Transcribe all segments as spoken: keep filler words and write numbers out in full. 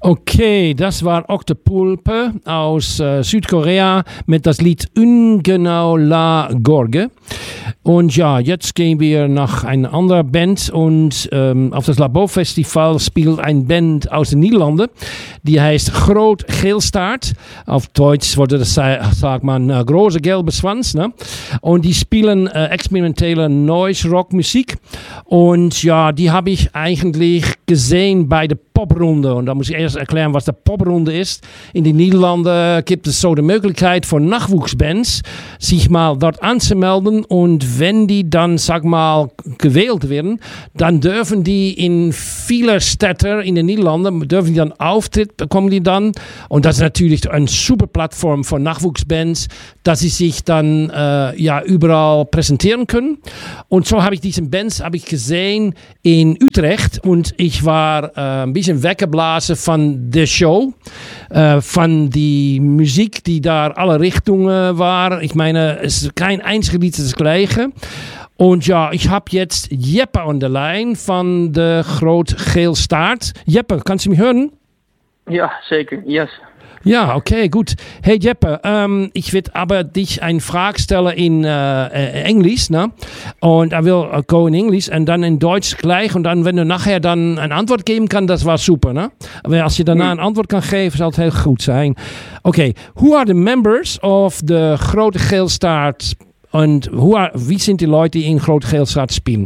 Okay, das war Octopulpe aus äh, Südkorea mit das Lied Ungenau La Gorge. Und ja, jetzt gehen wir nach einer anderen Band und ähm, auf das Labo Festival spielt ein Band aus den Niederlanden, die heißt Groot Geelstaart. Auf Deutsch würde das sagt man äh, große gelbe Schwanz, ne? Und die spielen äh, experimentelle Noise Rock Musik. Und ja, die habe ich eigentlich gesehen bei der Poprunde. Und da muss ich erst erklären, was der Poprunde ist. In den Niederlanden gibt es so die Möglichkeit für Nachwuchsbands, sich mal dort anzumelden. Und wenn die dann, sag mal, gewählt werden, dann dürfen die in viele Städte in den Niederlanden, dürfen die dann Auftritt bekommen die dann. Und das ist natürlich eine super Plattform für Nachwuchsbands, dass sie sich dann äh, ja überall präsentieren können. Und so habe ich diesen Bands habe ich gesehen in Utrecht und ich war äh, ein bisschen weggeblasen von der Show, äh, von die Musik, die da alle Richtungen war. Ich meine, es ist kein einziges Lied das gleiche. Und ja, ich habe jetzt Jeppe an der Line von der Groot Geelstaart. Jeppe, kannst du mich hören? Ja, zeker. Yes. Ja, okay, gut. Hey Jeppe, ähm, ich werde aber dich eine Frage stellen in äh, Englisch, ne? Und I will uh, go in English und dann in Deutsch gleich und dann, wenn du nachher dann eine Antwort geben kannst, das war super, ne? Aber als je daarna eine Antwort kan geven, zal het heel goed zijn. Okay, who are the members of the Groot Geelstaart and who are, wie sind die Leute die in Groot Geelstaart spielen?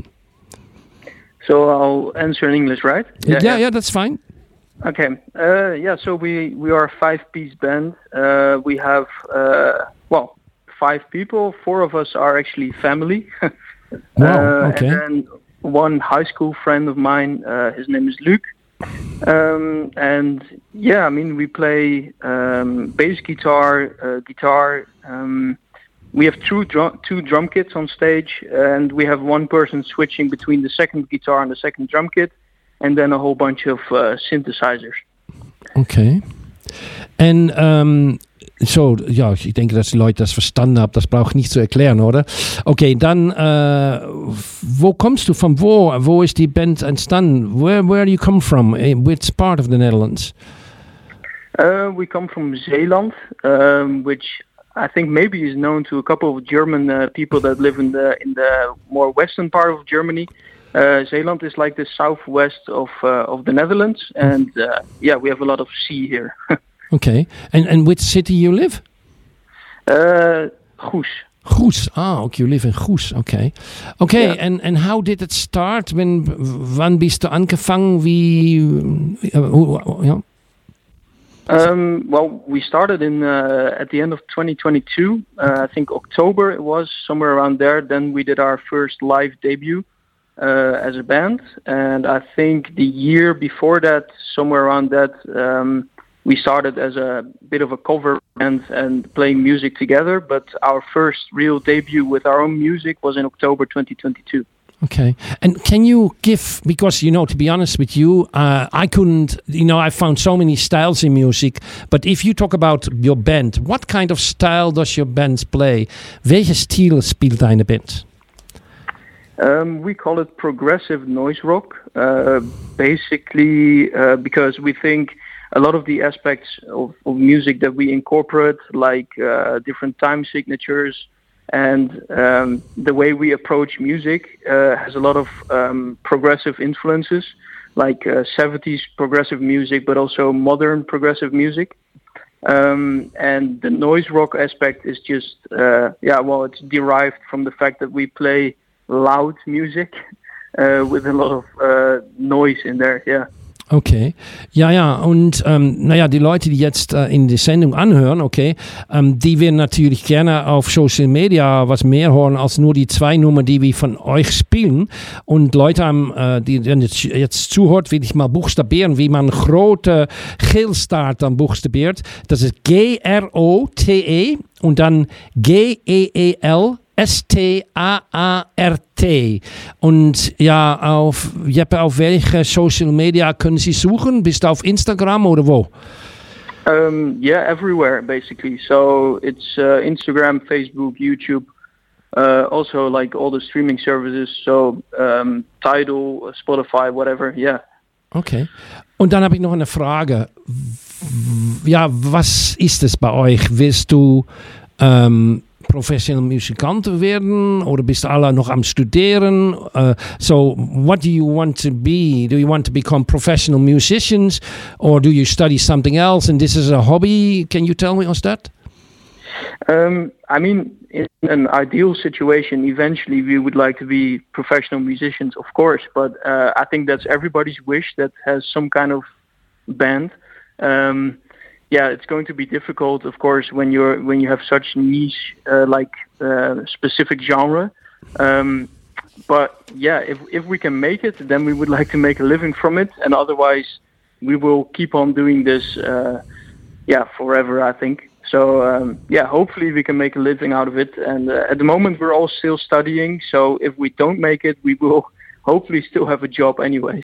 So I'll answer in English, right? Yeah, yeah, yeah, that's fine. Okay. Uh, yeah. So we we are a five-piece band. Uh, we have uh, well five people. Four of us are actually family. Wow. uh, Okay. And then one high school friend of mine. Uh, his name is Luc. Um, and yeah, I mean we play um, bass guitar, uh, guitar. Um, we have two drum two drum kits on stage, and we have one person switching between the second guitar and the second drum kit. And then a whole bunch of uh, synthesizers. Okay. En um, so, ja, ich denke, dass die Leute das verstanden haben. Das brauche ich nicht zu erklären, oder? Okay, dann, uh, wo kommst du von wo? Wo ist die Band entstanden? Where, where do you come from? Which part of the Netherlands? Uh, we come from Zeeland, um, which I think maybe is known to a couple of German uh, people that live in the in the more western part of Germany. Uh, Zeeland is like the southwest of uh, of the Netherlands, and uh, yeah, we have a lot of sea here. Okay, and and which city you live? Uh, Goes. Goes. Ah, okay, you live in Goes. Okay, okay. Yeah. And and how did it start? When, wann bist du angefangen? Wie? Uh, yeah. Um, well, we started in uh, at the end of twenty twenty-two. Uh, I think October it was, somewhere around there. Then we did our first live debut. Uh, as a band, and I think the year before that, somewhere around that, um, we started as a bit of a cover band and playing music together, but our first real debut with our own music was in October twenty twenty-two. Okay. And can you give, because, you know, to be honest with you, uh, I couldn't, you know, I found so many styles in music, but if you talk about your band, what kind of style does your band play? Welche Stil spielt deine Band? Um, we call it progressive noise rock, uh, basically uh, because we think a lot of the aspects of, of music that we incorporate, like uh, different time signatures and um, the way we approach music, uh, has a lot of um, progressive influences, like uh, seventies progressive music, but also modern progressive music. Um, and the noise rock aspect is just, uh, yeah, well, it's derived from the fact that we play loud music uh, with a lot of uh, noise in there, yeah. Okay, ja, ja, und ähm, naja, die Leute, die jetzt äh, in die Sendung anhören, okay, ähm, die werden natürlich gerne auf Social Media was mehr hören als nur die zwei Nummern, die wir von euch spielen. Und Leute, haben, äh, die jetzt, jetzt zuhört, will ich mal buchstabieren, wie man Grote Geelstaart dann buchstabiert. Das ist G R O T E und dann G E E L S T A A R T. Und ja, auf, Jeppe, auf welche Social Media können Sie suchen? Bist du auf Instagram oder wo? Um, yeah, everywhere basically. So it's uh, Instagram, Facebook, YouTube, uh, also like all the streaming services. So um, Tidal, Spotify, whatever. Yeah. Okay. Und dann habe ich noch eine Frage. Ja, was ist es bei euch? Willst du ähm, professional Musikant werden oder bist du alle noch am Studieren? Uh, so, what do you want to be? Do you want to become professional musicians or do you study something else and this is a hobby? Can you tell me on that? Um, I mean, in an ideal situation, eventually we would like to be professional musicians, of course, but uh, I think that's everybody's wish that has some kind of band. Um, yeah, it's going to be difficult, of course, when you're when you have such niche, uh, like uh, specific genre. Um, but yeah, if if we can make it, then we would like to make a living from it, and otherwise, we will keep on doing this, uh, yeah, forever, I think. So um, yeah, hopefully we can make a living out of it. And uh, at the moment, we're all still studying. So if we don't make it, we will hopefully still have a job anyways.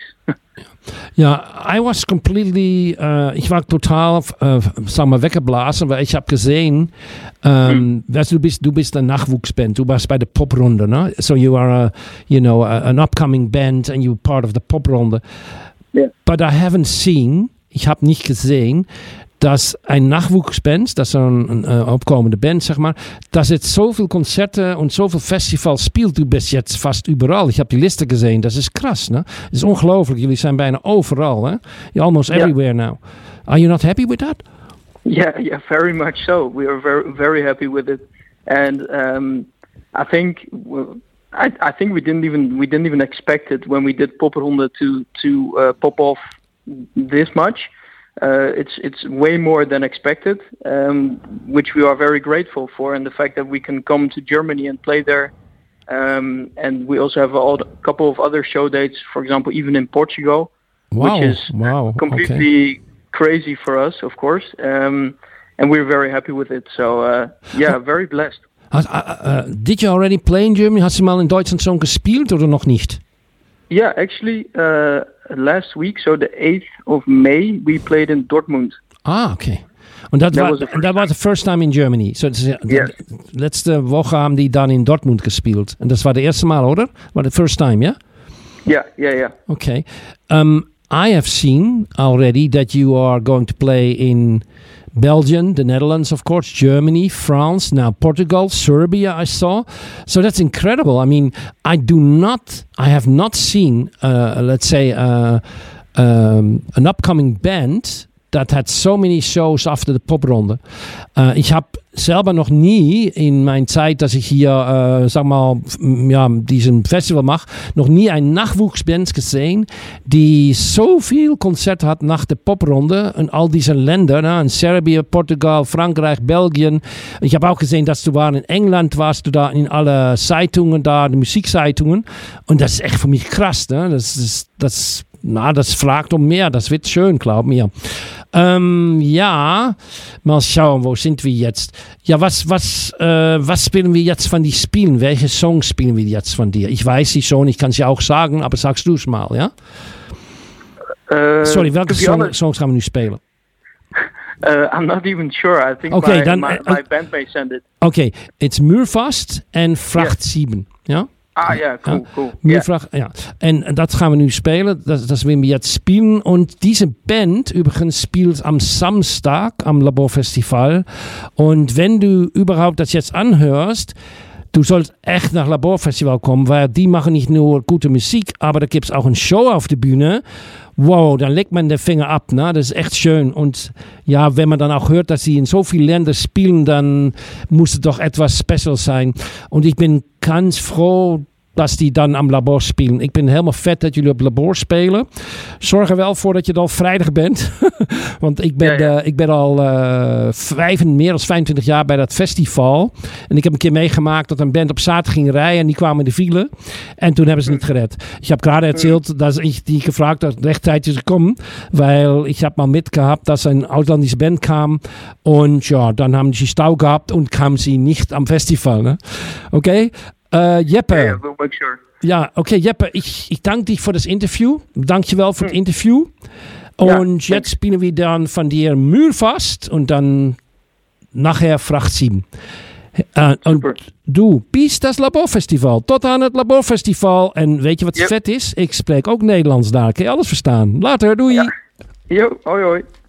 Ja, I was completely, uh, ich war total, uh, sag mal, weggeblasen, weil ich habe gesehen, um, hm. weißt, du bist, du bist ein Nachwuchsband, du warst bei der Poprunde, ne? So you are, a, you know, a, an upcoming band and you're part of the Poprunde. Yeah. But I haven't seen, ich habe nicht gesehen, dass ein Nachwuchsband, das ist een, een opkomende Band, zeg maar, dass het zoveel Konzerte und zoveel Festivals spielt du bis jetzt fast überall. Ich habe die Liste gesehen, das ist krass, ne? Das ist ongelooflijk, jullie zijn bijna overal, hè? You're almost yeah. everywhere now. Are you not happy with that? Yeah, yeah, very much so. We are very, very happy with it, and um, I think, well, I, I think we didn't even we didn't even expect it when we did Popronde to to uh, pop off this much. Uh, it's it's way more than expected, um, which we are very grateful for, and the fact that we can come to Germany and play there, um, and we also have a couple of other show dates, for example, even in Portugal, wow. which is wow. completely okay. crazy for us, of course, um, and we're very happy with it. So uh, yeah, very blessed. Uh, uh, did you already play in Germany? Hast du mal in Deutschland schon gespielt oder noch nicht? Yeah, actually, uh, last week, so the eighth of May, we played in Dortmund. Ah, okay. Und das war, that was the first time in Germany. So, yes. Letzte Woche haben die dann in Dortmund gespielt. Und das war das erste Mal, oder? War the first time, yeah? Yeah, yeah, yeah. Okay. Um, I have seen already that you are going to play in Belgium, the Netherlands, of course, Germany, France, now Portugal, Serbia, I saw. So that's incredible. I mean, I do not, I have not seen, uh, let's say, uh, um, an upcoming band that had so many shows after the Popronde. Uh, ich habe selber noch nie in meiner Zeit, dass ich hier, uh, sag mal, ja, diesen Festival mache, noch nie ein Nachwuchsband gesehen, die so viel Konzerte hat nach der Popronde in all diesen Ländern, ne? In Serbien, Portugal, Frankreich, Belgien. Ich habe auch gesehen, dass du war in England, warst du da in alle Zeitungen da, die Musikzeitungen. Und das ist echt für mich krass, ne? Das ist, das, na, das fragt um mehr, das wird schön, glaub mir. Ähm, ja, mal schauen, wo sind wir jetzt? Ja, was, was, äh, was spielen wir jetzt von dir spielen? Welche Songs spielen wir jetzt von dir? Ich weiß sie schon, ich kann sie auch sagen, aber sagst du es mal, ja? Uh, Sorry, welke song, songs gaan we nu spelen? Uh, I'm not even sure. I think okay, my, dan, my, my band may send it. Okay, it's Muurvast en Vracht zeven, ja? Ah ja, cool, ja. cool. Muurvracht, ja. En dat gaan we nu spelen, dat, dat willen we jetzt spielen. Und diese Band übrigens spielt am Samstag am Laborfestival. Und wenn du überhaupt das jetzt anhörst, du sollst echt nach Laborfestival kommen, weil die machen nicht nur gute Musik, aber da gibt es auch eine Show auf der Bühne. Wow, dann legt man den Finger ab, ne? Das ist echt schön. Und ja, wenn man dann auch hört, dass sie in so vielen Ländern spielen, dann muss es doch etwas special sein. Und ich bin ganz froh, dass die dan am Labor spelen. Ik ben helemaal vet dat jullie op Labor spelen. Zorg er wel voor dat je er al vrijdag bent. Want ik ben, ja, ja. Uh, ik ben al uh, vijf, meer dan vijfentwintig jaar bij dat festival. En ik heb een keer meegemaakt dat een band op zaterdag ging rijden en die kwamen in de file. En toen hebben ze niet gered. Ich habe gerade erzählt, dass ich die gefragt habe, rechtzeitig zu kommen, weil ich habe mal mitgehabt, dass ein ausländische Band kam und ja, dann haben sie Stau gehabt und kamen sie nicht am Festival. Ne? Okay? Uh, Jeppe. Yeah, we'll make sure. Ja, okay, Jeppe, ich, ich danke dich für das Interview. Dankjewel für hm. das Interview. Und ja, jetzt spielen wir dann von dir Muurvast und dann nachher Vracht zeven. Uh, en doe Peace, dat is Laborfestival. Tot aan het Laborfestival. En weet je wat yep. vet is? Ik spreek ook Nederlands daar. Kun je alles verstaan. Later, doei. Ja. Yo, hoi hoi.